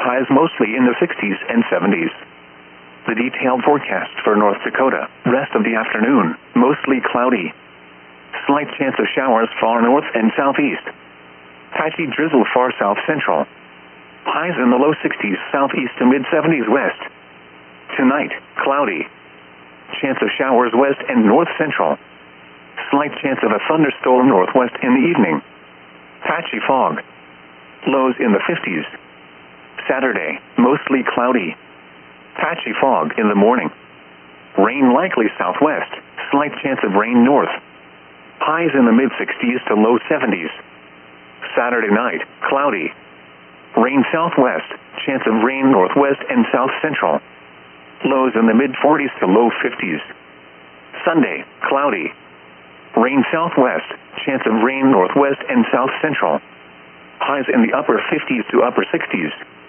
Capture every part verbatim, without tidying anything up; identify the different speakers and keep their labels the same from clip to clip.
Speaker 1: highs mostly in the sixties and seventies. The detailed forecast for North Dakota, rest of the afternoon, mostly cloudy. Slight chance of showers far north and southeast. Patchy drizzle far south central. Highs in the low sixties southeast to mid seventies west. Tonight, cloudy. Chance of showers west and north central. Slight chance of a thunderstorm northwest in the evening. Patchy fog. Lows in the fifties. Saturday, mostly cloudy. Patchy fog in the morning. Rain likely southwest. Slight chance of rain north. Highs in the mid sixties to low seventies. Saturday night, cloudy. Rain southwest. Chance of rain northwest and south central. Lows in the mid forties to low fifties. Sunday, cloudy. Rain southwest. Chance of rain northwest and south central. Highs in the upper fifties to upper sixties.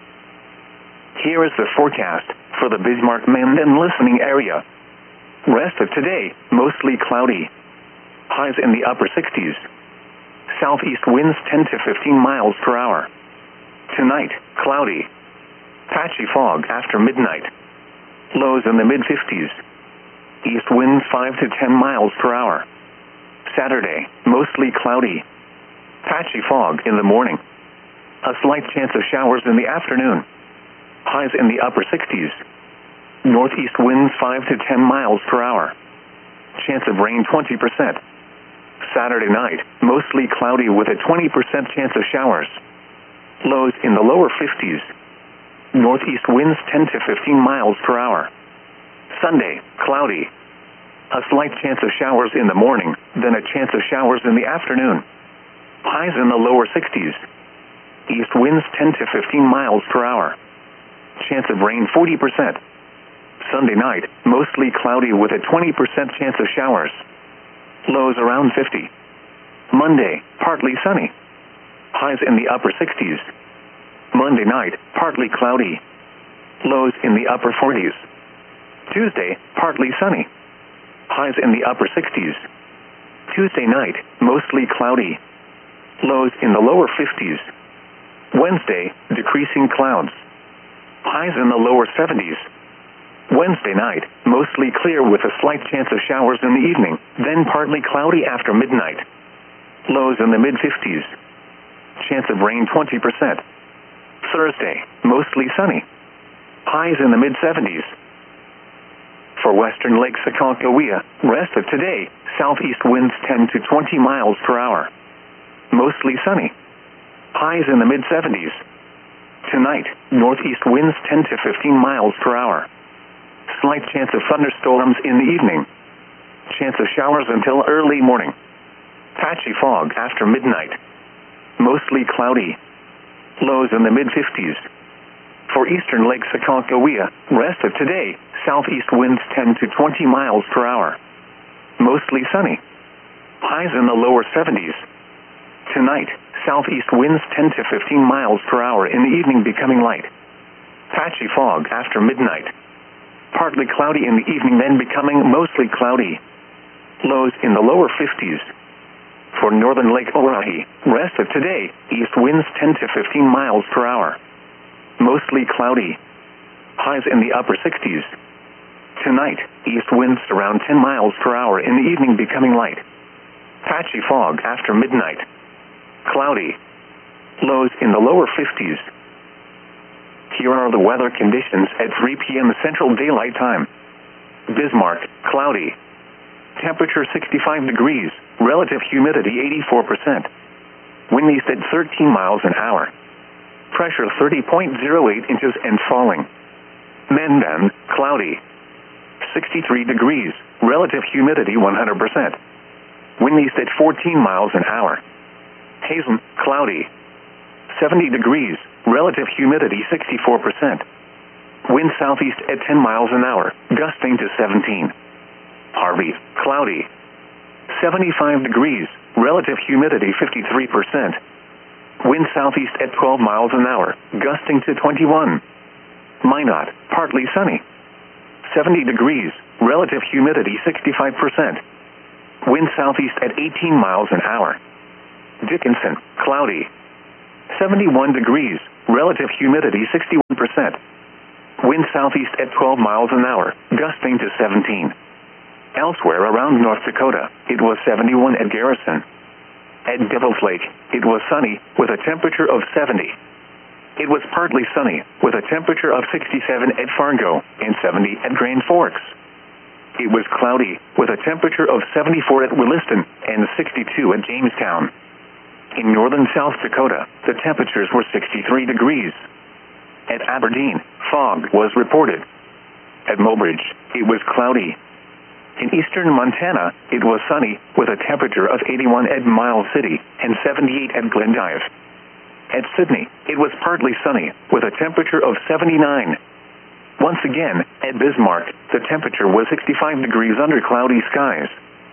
Speaker 1: Here is the forecast for the Bismarck-Mandan listening area. Rest of today, mostly cloudy. Highs in the upper sixties. Southeast winds ten to fifteen miles per hour. Tonight, cloudy. Patchy fog after midnight. Lows in the mid fifties. East winds five to ten miles per hour. Saturday, mostly cloudy. Patchy fog in the morning. A slight chance of showers in the afternoon. Highs in the upper sixties. Northeast winds five to ten miles per hour. Chance of rain twenty percent. Saturday night, mostly cloudy with a twenty percent chance of showers. Lows in the lower fifties. Northeast winds ten to fifteen miles per hour. Sunday, cloudy. A slight chance of showers in the morning, then a chance of showers in the afternoon. Highs in the lower sixties. East winds ten to fifteen miles per hour. Chance of rain forty percent. Sunday night, mostly cloudy with a twenty percent chance of showers. Lows around fifty. Monday, partly sunny. Highs in the upper sixties. Monday night, partly cloudy. Lows in the upper forties. Tuesday, partly sunny. Highs in the upper sixties. Tuesday night, mostly cloudy. Lows in the lower fifties. Wednesday, decreasing clouds. Highs in the lower seventies. Wednesday night, mostly clear with a slight chance of showers in the evening, then partly cloudy after midnight. Lows in the mid fifties. Chance of rain twenty percent. Thursday, mostly sunny. Highs in the mid seventies. For western Lake Sakakawea, rest of today, southeast winds ten to twenty miles per hour. Mostly sunny. Highs in the mid seventies. Tonight, northeast winds ten to fifteen miles per hour. Slight chance of thunderstorms in the evening. Chance of showers until early morning. Patchy fog after midnight. Mostly cloudy. Lows in the mid fifties. For eastern Lake Sakakawea, rest of today, southeast winds ten to twenty miles per hour. Mostly sunny. Highs in the lower seventies. Tonight, southeast winds ten to fifteen miles per hour in the evening becoming light. Patchy fog after midnight. Partly cloudy in the evening then becoming mostly cloudy. Lows in the lower fifties. For northern Lake Oahe, rest of today, east winds ten to fifteen miles per hour. Mostly cloudy. Highs in the upper sixties. Tonight, east winds around ten miles per hour in the evening becoming light. Patchy fog after midnight. Cloudy. Lows in the lower fifties. Here are the weather conditions at three p.m. Central Daylight Time. Bismarck, cloudy. Temperature sixty-five degrees, relative humidity eighty-four percent. Wind east at thirteen miles an hour. Pressure thirty point zero eight inches and falling. Mandan, cloudy. sixty-three degrees, relative humidity one hundred percent. Wind east at fourteen miles an hour. Hazen, cloudy. seventy degrees, relative humidity sixty-four percent. Wind southeast at ten miles an hour, gusting to seventeen. Harvey, cloudy. seventy-five degrees, relative humidity fifty-three percent. Wind southeast at twelve miles an hour, gusting to twenty-one. Minot, partly sunny. seventy degrees, relative humidity sixty-five percent. Wind southeast at eighteen miles an hour. Dickinson, cloudy. seventy-one degrees, Relative humidity sixty-one percent. Wind southeast at twelve miles an hour, gusting to seventeen. Elsewhere around North Dakota, it was seventy-one at Garrison. At Devil's Lake, it was sunny, with a temperature of seventy. It was partly sunny, with a temperature of sixty-seven at Fargo and seventy at Grand Forks. It was cloudy, with a temperature of seventy-four at Williston and sixty-two at Jamestown. In northern South Dakota, the temperatures were sixty-three degrees. At Aberdeen, fog was reported. At Mobridge, it was cloudy. In eastern Montana, it was sunny, with a temperature of eighty-one at Miles City and seventy-eight at Glendive. At Sydney, it was partly sunny, with a temperature of seventy-nine. Once again, at Bismarck, the temperature was sixty-five degrees under cloudy skies.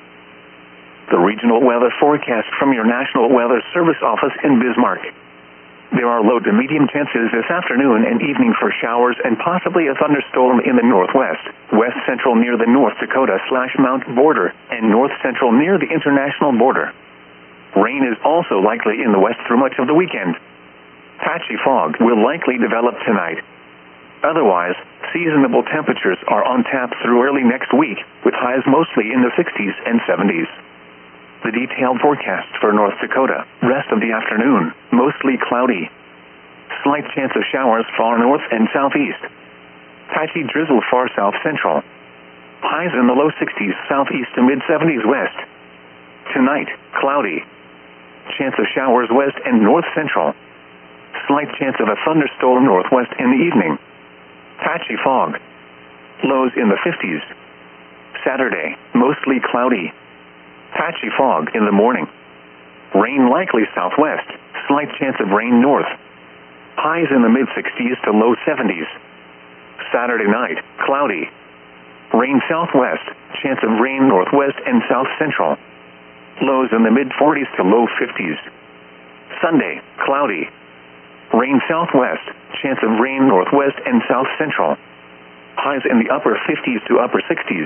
Speaker 1: The regional weather forecast from your National Weather Service office in Bismarck. There are low to medium chances this afternoon and evening for showers and possibly a thunderstorm in the northwest, west central near the North Dakota slash Mount border, and north central near the international border. Rain is also likely in the west through much of the weekend. Patchy fog will likely develop tonight. Otherwise, seasonable temperatures are on tap through early next week, with highs mostly in the sixties and seventies. The detailed forecast for North Dakota, rest of the afternoon, mostly cloudy. Slight chance of showers far north and southeast. Patchy drizzle far south central. Highs in the low sixties southeast to mid seventies west. Tonight, cloudy. Chance of showers west and north central. Slight chance of a thunderstorm northwest in the evening. Patchy fog. Lows in the fifties. Saturday, mostly cloudy. Patchy fog in the morning. Rain likely southwest, slight chance of rain north. Highs in the mid-sixties to low seventies. Saturday night, cloudy. Rain southwest, chance of rain northwest and south central. Lows in the mid-forties to low fifties. Sunday, cloudy. Rain southwest, chance of rain northwest and south central. Highs in the upper fifties to upper sixties.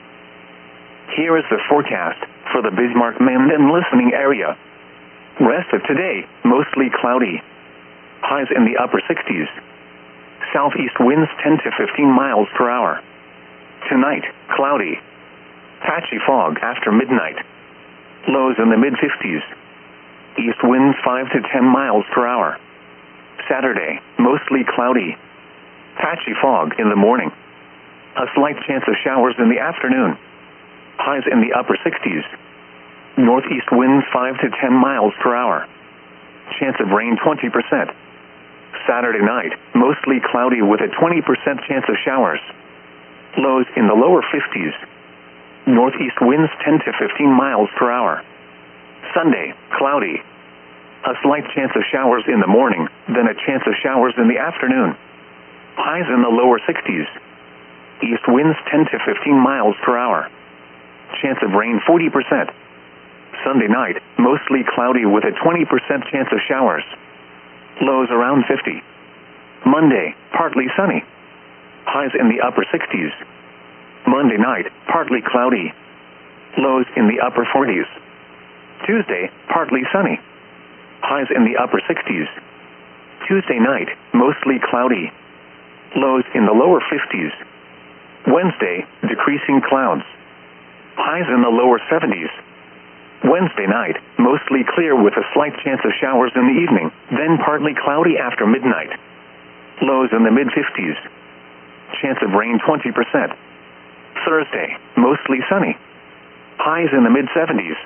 Speaker 1: Here is the forecast for the Bismarck-Mandan listening area. Rest of today, mostly cloudy. Highs in the upper sixties. Southeast winds ten to fifteen miles per hour. Tonight, cloudy. Patchy fog after midnight. Lows in the mid-fifties. East winds five to ten miles per hour. Saturday, mostly cloudy. Patchy fog in the morning. A slight chance of showers in the afternoon. Highs in the upper sixties. Northeast winds five to ten miles per hour. Chance of rain twenty percent. Saturday night, mostly cloudy with a twenty percent chance of showers. Lows in the lower fifties. Northeast winds ten to fifteen miles per hour. Sunday, cloudy. A slight chance of showers in the morning, then a chance of showers in the afternoon. Highs in the lower sixties. East winds ten to fifteen miles per hour. Chance of rain forty percent. Sunday night, mostly cloudy with a twenty percent chance of showers. Lows around fifty. Monday, partly sunny. Highs in the upper sixties. Monday night, partly cloudy. Lows in the upper forties. Tuesday, partly sunny. Highs in the upper sixties. Tuesday night, mostly cloudy. Lows in the lower fifties. Wednesday, decreasing clouds. Highs in the lower seventies. Wednesday night, mostly clear with a slight chance of showers in the evening, then partly cloudy after midnight. Lows in the mid-fifties. Chance of rain twenty percent. Thursday, mostly sunny. Highs in the mid-seventies.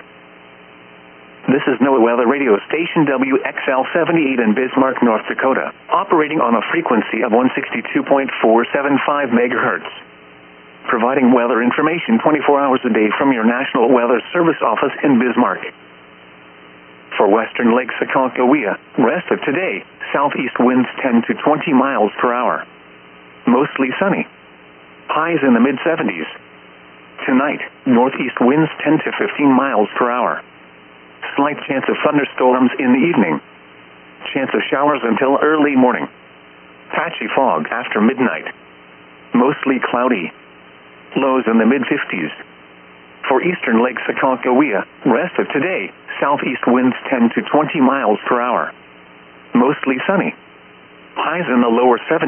Speaker 1: This is NOAA Weather Radio Station W X L seventy-eight in Bismarck, North Dakota, operating on a frequency of one sixty-two point four seven five megahertz. Providing weather information twenty-four hours a day from your National Weather Service office in Bismarck. For western Lake Aconcagua, rest of today, southeast winds ten to twenty miles per hour. Mostly sunny. Highs in the mid-seventies. Tonight, northeast winds ten to fifteen miles per hour. Slight chance of thunderstorms in the evening. Chance of showers until early morning. Patchy fog after midnight. Mostly cloudy. Lows in the mid-fifties. For eastern Lake Aconcagua, rest of today, southeast winds ten to twenty miles per hour. Mostly sunny. Highs in the lower seventies.